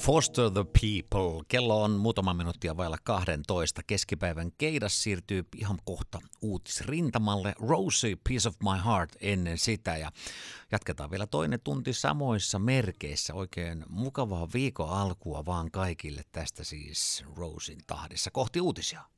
Foster the People. Kello on muutama minuuttia vailla 12. Keskipäivän keidas siirtyy ihan kohta uutisrintamalle. Rosie, Piece of My Heart ennen sitä. Ja jatketaan vielä toinen tunti samoissa merkeissä. Oikein mukavaa viikon alkua vaan kaikille. Tästä siis Rosin tahdissa kohti uutisia.